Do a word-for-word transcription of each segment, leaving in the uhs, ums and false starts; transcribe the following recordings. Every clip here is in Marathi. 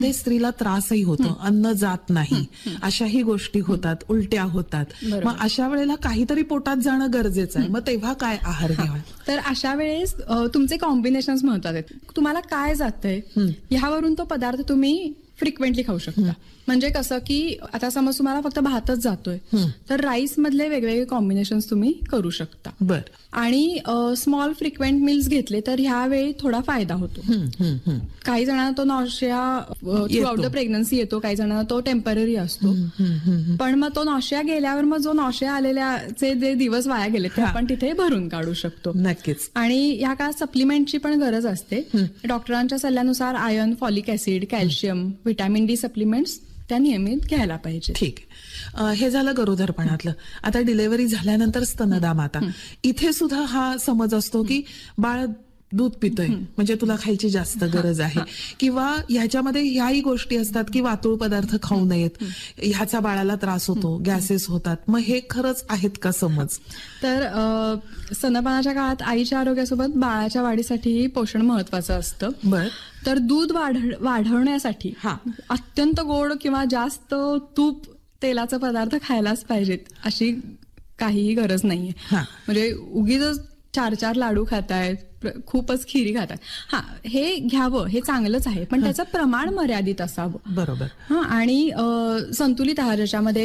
ते स्त्रीला त्रासही होतो, अन्न जात नाही, अशाही गोष्टी होतात, उलट्या होतात. मग अशा वेळेला काहीतरी पोटात जाणं गरजेचं आहे. मग तेव्हा काय आहार घ्यावा? तर अशा वेळेस तुमचे कॉम्बिनेशन्स महत्वाचे आहेत. तुम्हाला काय जातंय ह्यावरून तो पदार्थ तुम्ही फ्रिक्वेंटली खाऊ शकता. म्हणजे कसं की आता समज तुम्हाला फक्त भातच जातोय तर राईस मधले वेगवेगळे कॉम्बिनेशन्स तुम्ही करू शकता. बर. आणि स्मॉल फ्रिक्वेंट मील्स घेतले तर ह्यावेळी थोडा फायदा होतो. काही जणांना तो nausea through out the pregnancy येतो, काही जणांना तो टेम्पररी असतो. पण मग तो नॉशिया गेल्यावर मग जो नॉशिया आलेल्याचे जे दिवस वाया गेले ते आपण तिथे भरून काढू शकतो. नक्कीच. आणि ह्या काळात सप्लिमेंटची पण गरज असते. डॉक्टरांच्या सल्ल्यानुसार iron, folic acid, calcium, vitamin D supplements त्या नियमित घ्यायला पाहिजे. ठीक आहे. हे झालं गरोदरपणातलं. आता डिलिव्हरी झाल्यानंतर स्तनदा माता, इथे सुद्धा हा समज असतो की बाळ दूध पितोय म्हणजे तुला खायची जास्त गरज आहे, किंवा ह्याच्यामध्ये ह्याही गोष्टी असतात की वातुळ पदार्थ खाऊ नयेत, ह्याचा बाळाला त्रास होतो, गॅसेस होतात. मग हे खरंच आहेत का समज? तर स्तनपानाच्या काळात आईच्या आरोग्यासोबत बाळाच्या वाढीसाठी पोषण महत्वाचं असतं. बर. तर दूध वाढवण्यासाठी अत्यंत गोड किंवा जास्त तूप तेलाचा पदार्थ खायलाच पाहिजेत अशी काहीही गरज नाहीये. म्हणजे उगीच चार चार लाडू खातायत, खूपच खिरी खातात, हा हे घ्यावं, हे चांगलंच आहे, पण त्याचं प्रमाण मर्यादित असावं. बरोबर. हा. आणि संतुलित आहार ज्याच्यामध्ये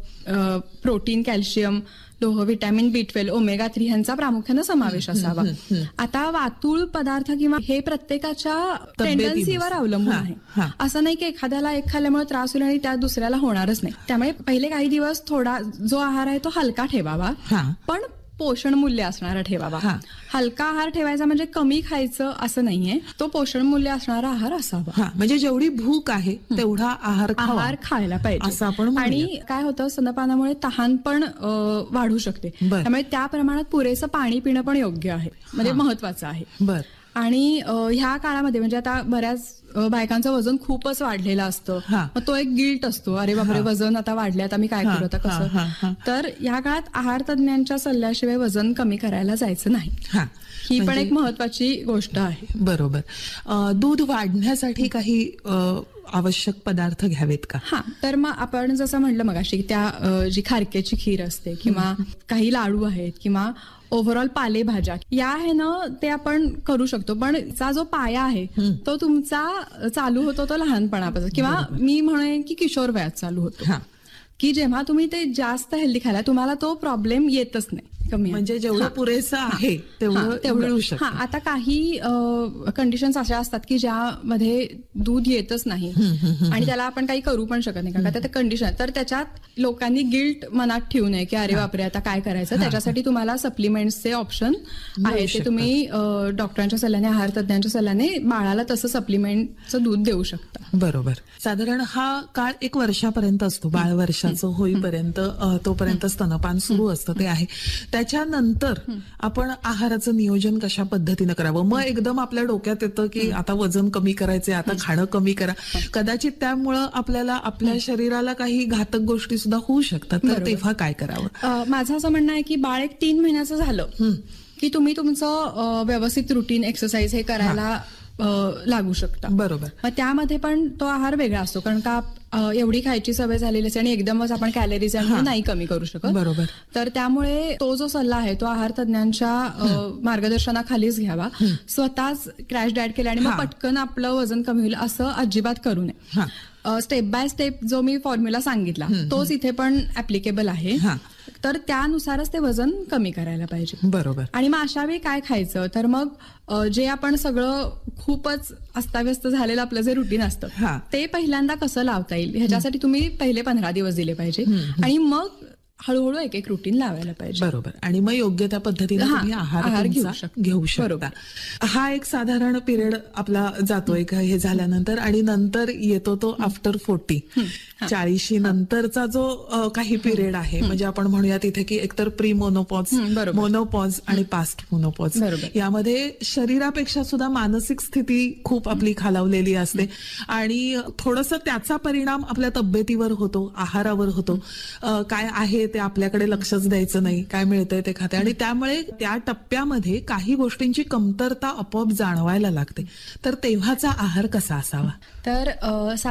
प्रोटीन, कॅल्शियम, लोह, व्हिटॅमिन बी ट्वेल्व, ओमेगा थ्री ह्यांचा प्रामुख्याने समावेश असावा. आता वातुळ पदार्थ किंवा हे प्रत्येकाच्या टेंडन्सीवर अवलंबून आहे. असं नाही की एखाद्याला एक खाल्ल्यामुळे त्रास होईल आणि त्या दुसऱ्याला होणारच नाही. त्यामुळे पहिले काही दिवस थोडा जो आहार आहे तो हलका ठेवावा, पण पोषण मूल्य असणारा ठेवावा. हलका आहार ठेवायचा म्हणजे कमी खायचं असं नाहीये, तो पोषण मूल्य असणारा आहार असावा. म्हणजे जेवढी भूक आहे तेवढा आहार आहार खायला पाहिजे असं आपण. आणि काय होतं, स्तनपानामुळे तहान पण वाढू शकते, त्यामुळे त्या प्रमाणात पुरेसं पाणी पिणं पण योग्य आहे, म्हणजे महत्वाचं आहे. बर. आणि ह्या काळामध्ये म्हणजे आता बऱ्याच बायकांचं वजन खूपच वाढलेलं असतं, मग तो एक गिल्ट असतो, अरे बापरे वजन आता वाढले, आता मी काय करू, आता कसं. तर ह्या काळात आहार तज्ञांच्या सल्ल्याशिवाय वजन कमी करायला जायचं नाही. ही पण एक महत्वाची गोष्ट आहे. बरोबर. दूध वाढण्यासाठी काही आवश्यक पदार्थ घ्यावेत का? हा. तर मग आपण जसं म्हटलं मगाशी, त्या जी खारकेची खीर असते किंवा काही लाडू आहेत किंवा ओव्हरऑल पालेभाज्या या आहे ना, ते आपण करू शकतो. पण चा जो पाया आहे तो तुमचा चालू होतो तो लहानपणापासून, किंवा मी म्हणेन की किशोर वयात चालू होतो, की जेव्हा तुम्ही ते जास्त हेल्दी खायला तुम्हाला तो प्रॉब्लेम येतच नाही. कमी म्हणजे जेवढं पुरेसं आहे तेवढं तेवढं. हा. आता काही कंडिशन्स अशा असतात की ज्यामध्ये दूध येतच नाही आणि त्याला आपण काही करू पण शकत नाही, कारण त्या कंडिशन, तर त्याच्यात लोकांनी गिल्ट मनात ठेवू नये की अरे बापरे आता काय करायचं. त्याच्यासाठी तुम्हाला सप्लिमेंट्सचे ऑप्शन आहे, ते तुम्ही डॉक्टरांच्या सल्ल्याने, आहार तज्ञांच्या सल्ल्याने बाळाला तसं सप्लिमेंटचं दूध देऊ शकता. बरोबर. साधारण हा काळ एक वर्षापर्यंत असतो, बाळ वर्षाचं होईपर्यंत, तोपर्यंत स्तनपान सुरू असतं ते आहे. त्याच्यानंतर आपण आहाराचं नियोजन कशा पद्धतीनं करावं? मग एकदम आपल्या डोक्यात येतं की आता वजन कमी करायचंय, आता खाणं कमी करा, कदाचित त्यामुळं आपल्याला आपल्या शरीराला काही घातक गोष्टी सुद्धा होऊ शकतात, तर तेव्हा काय करावं? माझं असं म्हणणं आहे की बाळ एक तीन महिन्याचं झालं की तुम्ही तुमचं व्यवस्थित रुटीन एक्सरसाइज हे करायला लागू शकता. बरोबर. मग त्यामध्ये पण तो आहार वेगळा असतो, कारण का एवढी खायची सवय झालेली असते आणि एकदमच आपण कॅलरीज नाही कमी करू शकत. बरोबर. तर त्यामुळे तो जो सल्ला आहे तो आहार तज्ञांच्या मार्गदर्शनाखालीच घ्यावा. स्वतःच क्रॅश डाएट केला आणि मग पटकन आपलं वजन कमी होईल असं अजिबात करू नये. स्टेप बाय स्टेप जो मी फॉर्म्युला सांगितला तोच इथे पण ऍप्लिकेबल आहे, तर त्यानुसारच ते वजन कमी करायला पाहिजे. बरोबर. आणि मग अशा वेळी काय खायचं, तर मग जे आपण सगळं खूपच अस्ताव्यस्त झालेलं आपलं जे रुटीन असतं ते पहिल्यांदा कसं लावता येईल ह्याच्यासाठी तुम्ही पहिले पंधरा दिवस दिले पाहिजे आणि मग हळूहळू एक एक रुटीन लावायला पाहिजे. बरोबर. आणि मग योग्य त्या पद्धतीने तुम्ही आहार घेऊ शकता. हा एक साधारण पिरियड आपला जातोय का हे झाल्यानंतर, आणि नंतर येतो तो आफ्टर फोर्टी, चाळीशी नंतरचा जो काही पिरियड आहे, म्हणजे आपण म्हणूया तिथे की एकतर प्री मोनोपॉज, मोनोपॉज आणि पास्ट मोनोपॉज, यामध्ये शरीरापेक्षा सुद्धा मानसिक स्थिती खूप आपली खालावलेली असते आणि थोडंसं त्याचा परिणाम आपल्या तब्येतीवर होतो, आहारावर होतो. काय आहेत ते आपल्याकडे लक्षच द्यायचं नाही, काय मिळतंय ते खाते आणि त्यामुळे त्या टप्प्यामध्ये काही गोष्टींची कमतरता आपोआप जाणवायला लागते. तर तेव्हाचा आहार कसा असावा? तर